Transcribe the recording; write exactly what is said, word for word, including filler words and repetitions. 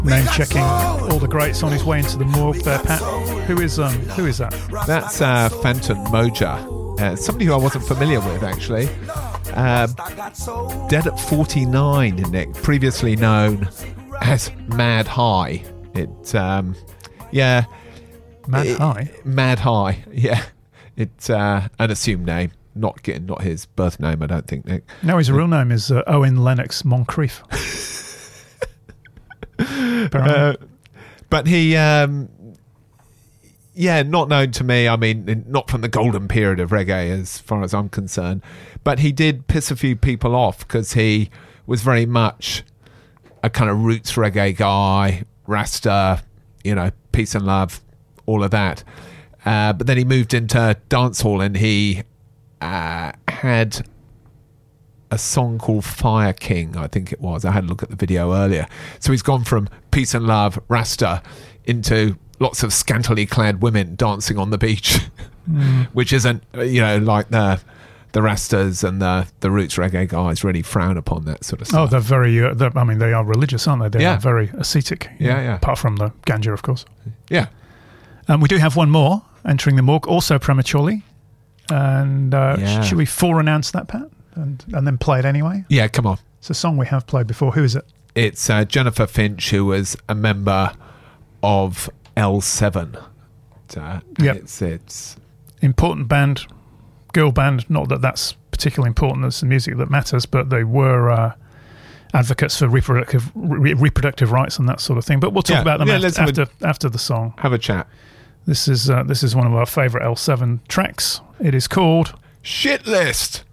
Name checking all the greats on his way into the morgue there, Pat. Who is um who is that? That's uh, Phantom Moja, uh, somebody who I wasn't familiar with actually. Uh, dead at forty-nine, Nick, previously known as Mad High. It um yeah, Mad it, High. Mad High, yeah. It's uh, an assumed name, not getting not his birth name, I don't think, Nick. No, his real name is uh, Owen Lennox Moncrief. Uh, but he, um, yeah, not known to me. I mean, not from the golden period of reggae as far as I'm concerned. But he did piss a few people off because he was very much a kind of roots reggae guy, Rasta, you know, peace and love, all of that. Uh, but then he moved into dancehall and he uh, had a song called Fire King, I think it was. I had a look at the video earlier. So he's gone from peace and love, Rasta, into lots of scantily clad women dancing on the beach, mm. which isn't, you know, like the the Rastas and the, the roots reggae guys really frown upon that sort of stuff. Oh, they're very, uh, they're, I mean, they are religious, aren't they? They yeah. are very ascetic. Yeah, know, yeah. Apart from the ganja, of course. Yeah. Um, we do have one more entering the morgue, also prematurely. And uh, yeah. sh- should we fore-announce that, Pat? And, and then play it anyway? Yeah, come on. It's a song we have played before. Who is it? It's uh, Jennifer Finch, who was a member of L seven. Uh, yep. It's, it's... important band, girl band. Not that that's particularly important. It's the music that matters, but they were uh, advocates for reproductive re- reproductive rights and that sort of thing. But we'll talk yeah. about them yeah, after, after, a, after the song. Have a chat. This is uh, this is one of our favourite L seven tracks. It is called Shit List.